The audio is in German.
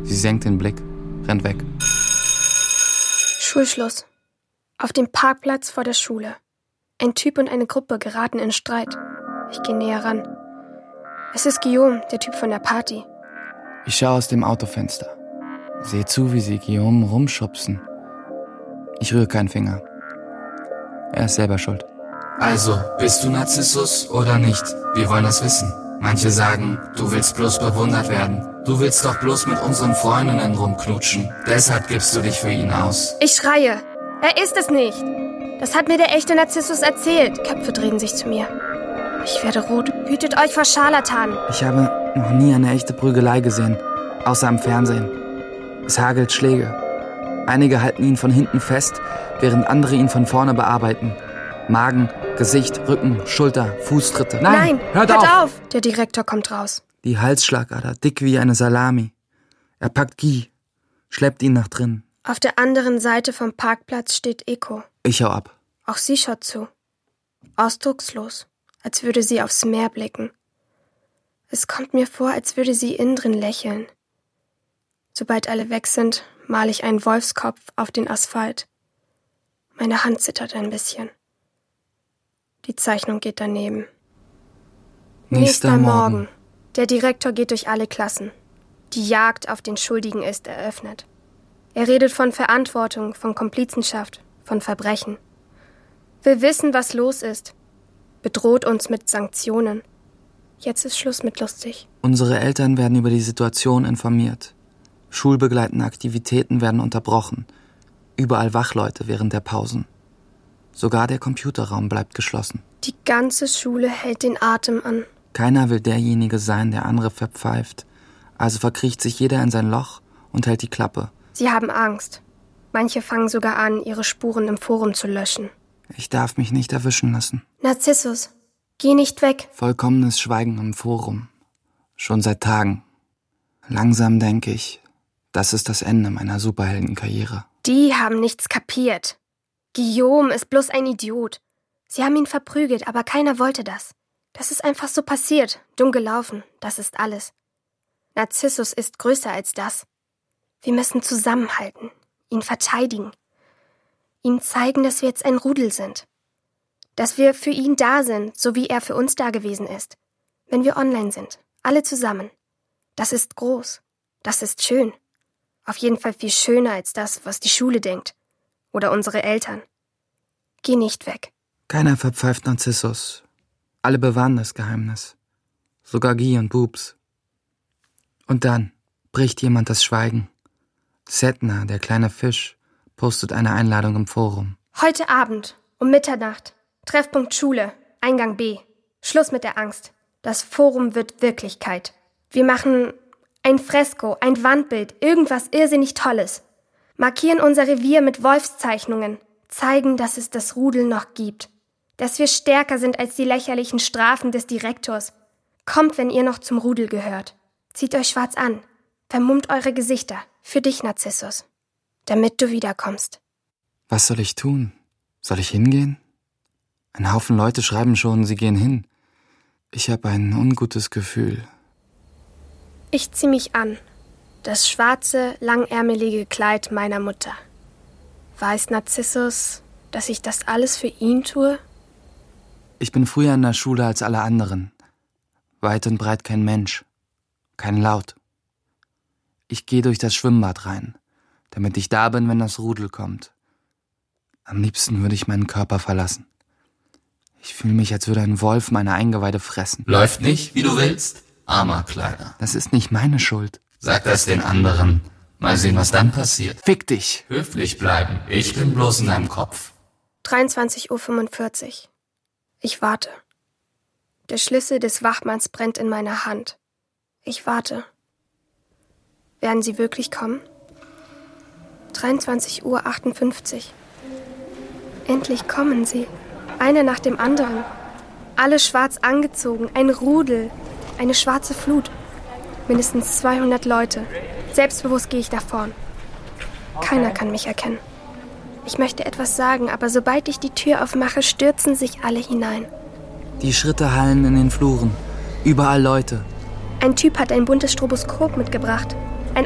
Sie senkt den Blick, rennt weg. Schulschluss. Auf dem Parkplatz vor der Schule. Ein Typ und eine Gruppe geraten in Streit. Ich gehe näher ran. Es ist Guillaume, der Typ von der Party. Ich schaue aus dem Autofenster. Sehe zu, wie sie Guillaume rumschubsen. Ich rühre keinen Finger. Er ist selber schuld. Also, bist du Narzissus oder nicht? Wir wollen das wissen. Manche sagen, du willst bloß bewundert werden. Du willst doch bloß mit unseren Freundinnen rumknutschen. Deshalb gibst du dich für ihn aus. Ich schreie. Er ist es nicht. Das hat mir der echte Narzissus erzählt. Köpfe drehen sich zu mir. Ich werde rot. Hütet euch vor Scharlatanen. Ich habe noch nie eine echte Prügelei gesehen, außer im Fernsehen. Es hagelt Schläge. Einige halten ihn von hinten fest, während andere ihn von vorne bearbeiten. Magen, Gesicht, Rücken, Schulter, Fußtritte. Nein, hört auf! Der Direktor kommt raus. Die Halsschlagader, dick wie eine Salami. Er packt Guy, schleppt ihn nach drinnen. Auf der anderen Seite vom Parkplatz steht Eko. Ich hau ab. Auch sie schaut zu. Ausdruckslos, als würde sie aufs Meer blicken. Es kommt mir vor, als würde sie innen drin lächeln. Sobald alle weg sind, male ich einen Wolfskopf auf den Asphalt. Meine Hand zittert ein bisschen. Die Zeichnung geht daneben. Nächster Morgen. Der Direktor geht durch alle Klassen. Die Jagd auf den Schuldigen ist eröffnet. Er redet von Verantwortung, von Komplizenschaft, von Verbrechen. Will wissen, was los ist. Bedroht uns mit Sanktionen. Jetzt ist Schluss mit lustig. Unsere Eltern werden über die Situation informiert. Schulbegleitende Aktivitäten werden unterbrochen. Überall Wachleute während der Pausen. Sogar der Computerraum bleibt geschlossen. Die ganze Schule hält den Atem an. Keiner will derjenige sein, der andere verpfeift. Also verkriecht sich jeder in sein Loch und hält die Klappe. Sie haben Angst. Manche fangen sogar an, ihre Spuren im Forum zu löschen. Ich darf mich nicht erwischen lassen. Narzissus, geh nicht weg. Vollkommenes Schweigen im Forum. Schon seit Tagen. Langsam denke ich, das ist das Ende meiner Superheldenkarriere. Die haben nichts kapiert. Guillaume ist bloß ein Idiot. Sie haben ihn verprügelt, aber keiner wollte das. Das ist einfach so passiert, dumm gelaufen, das ist alles. Narzissus ist größer als das. Wir müssen zusammenhalten, ihn verteidigen. Ihm zeigen, dass wir jetzt ein Rudel sind. Dass wir für ihn da sind, so wie er für uns da gewesen ist. Wenn wir online sind, alle zusammen. Das ist groß, das ist schön. Auf jeden Fall viel schöner als das, was die Schule denkt. Oder unsere Eltern. Geh nicht weg. Keiner verpfeift Narzissus. Alle bewahren das Geheimnis. Sogar Guy und Boobs. Und dann bricht jemand das Schweigen. Setna, der kleine Fisch, postet eine Einladung im Forum. Heute Abend, um Mitternacht. Treffpunkt Schule, Eingang B. Schluss mit der Angst. Das Forum wird Wirklichkeit. Wir machen ein Fresko, ein Wandbild, irgendwas irrsinnig Tolles. Markieren unser Revier mit Wolfszeichnungen. Zeigen, dass es das Rudel noch gibt. Dass wir stärker sind als die lächerlichen Strafen des Direktors. Kommt, wenn ihr noch zum Rudel gehört. Zieht euch schwarz an. Vermummt eure Gesichter. Für dich, Narzissus. Damit du wiederkommst. Was soll ich tun? Soll ich hingehen? Ein Haufen Leute schreiben schon, sie gehen hin. Ich habe ein ungutes Gefühl. Ich zieh mich an. Das schwarze, langärmelige Kleid meiner Mutter. Weiß Narzissus, dass ich das alles für ihn tue? Ich bin früher in der Schule als alle anderen. Weit und breit kein Mensch. Kein Laut. Ich gehe durch das Schwimmbad rein, damit ich da bin, wenn das Rudel kommt. Am liebsten würde ich meinen Körper verlassen. Ich fühle mich, als würde ein Wolf meine Eingeweide fressen. Läuft nicht, wie du willst? Armer Kleiner. Das ist nicht meine Schuld. Sag das den anderen. Mal sehen, was dann passiert. Fick dich! Höflich bleiben. Ich bin bloß in deinem Kopf. 23:45 Uhr. Ich warte. Der Schlüssel des Wachmanns brennt in meiner Hand. Ich warte. Werden sie wirklich kommen? 23:58 Uhr. Endlich kommen sie. Einer nach dem anderen. Alle schwarz angezogen. Ein Rudel. Eine schwarze Flut. Mindestens 200 Leute. Selbstbewusst gehe ich davon. Keiner kann mich erkennen. Ich möchte etwas sagen, aber sobald ich die Tür aufmache, stürzen sich alle hinein. Die Schritte hallen in den Fluren. Überall Leute. Ein Typ hat ein buntes Stroboskop mitgebracht.